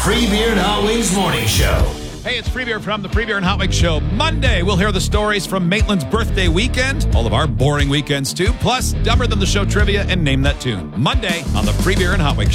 Free Beer and Hot Wings Morning Show. Hey, it's Free Beer from the Free Beer and Hot Wings Show. Monday, we'll hear the stories from Maitland's birthday weekend, all of our boring weekends too, plus Dumber Than the Show trivia and Name That Tune. Monday on the Free Beer and Hot Wings Show.